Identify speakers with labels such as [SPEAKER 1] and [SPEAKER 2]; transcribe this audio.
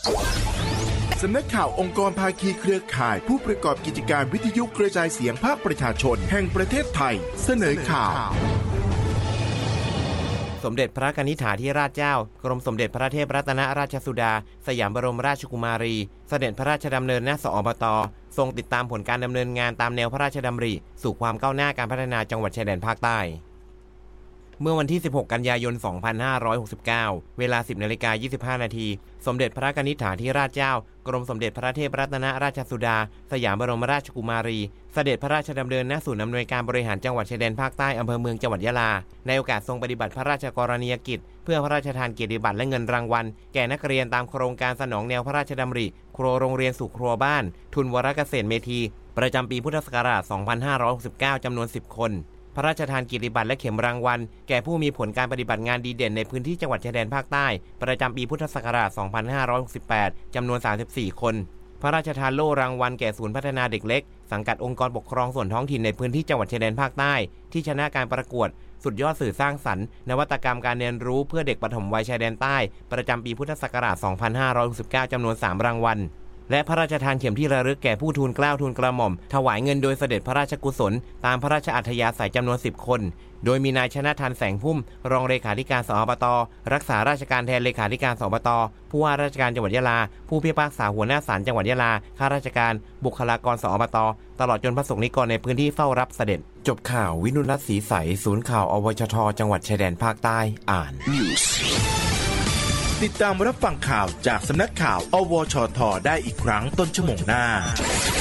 [SPEAKER 1] สำนักข่าวองค์กรภาคีเครือข่ายผู้ประกอบกิจการวิทยุกระจายเสียงภาคประชาชนแห่งประเทศไทยเสนอข่าว
[SPEAKER 2] สมเด็จพระกนิษฐาธิราชเจ้ากรมสมเด็จพระเทพรัตนราชสุดาสยามบรมราชกุมารีเสด็จพระราชดำเนินณสอบต.ทรงติดตามผลการดำเนินงานตามแนวพระราชดำริสู่ความก้าวหน้าการพัฒนาจังหวัดชายแดนภาคใต้เมื่อวันที่ 16 กันยายน 2569 เวลา 10:25 น.สมเด็จพระกนิษฐาธิราชเจ้ากรมสมเด็จพระเทพรัตนราชสุดาสยามบรมราชกุมารีเสด็จพระราชดำเนินณศูนย์อำนวยการบริหารจังหวัดชายแดนภาคใต้อำเภอเมืองจังหวัดยะลาในโอกาสทรงปฏิบัติพระราชกรณียกิจเพื่อพระราชทานเกียรติบัตรและเงินรางวัลแก่นักเรียนตามโครงการสนองแนวพระราชดำริครัวโรงเรียนสู่ครัวบ้านทุนวรเกษตรเมธีประจำปีพุทธศักราช 2569 จำนวน 10 คนพระราชทานเกียรติบัตรและเข็มรางวัลแก่ผู้มีผลการปฏิบัติงานดีเด่นในพื้นที่จังหวัดชายแดนภาคใต้ประจำปีพุทธศักราช 2568 จำนวน 34 คนพระราชทานโล่รางวัลแก่ศูนย์พัฒนาเด็กเล็กสังกัดองค์กรปกครองส่วนท้องถิ่นในพื้นที่จังหวัดชายแดนภาคใต้ที่ชนะการประกวดสุดยอดสื่อสร้างสรรค์นวัตกรรมการเรียนรู้เพื่อเด็กปฐมวัยชายแดนใต้ประจำปีพุทธศักราช 2569 จำนวน 3 รางวัลและพระราชทานเข็มที่ระลึกแก่ผู้ทูลเกล้าทูลกระหม่อมถวายเงินโดยเสด็จพระราชกุศลตามพระราชอัธยาศัยจำนวน 10 คนโดยมีนายชนะทันแสงพุ่มรองเลขาธิการสอบต.รักษาราชการแทนเลขาธิการสอบต.ผู้ว่าราชการจังหวัดยะลาผู้พิพากษาหัวหน้าศาลจังหวัดยะลาข้าราชการบุคลากรสอบต.ตลอดจนพระสงฆ์นิกรในพื้นที่เฝ้ารับเสด็จจบข่าววินุรัตน์ศรีใสศูนย์ข่าวอวชท.จังหวัดชายแดนภาคใต้อ่าน
[SPEAKER 1] ติดตามรับฟังข่าวจากสำนักข่าวอวชท.ได้อีกครั้งต้นชั่วโมงหน้า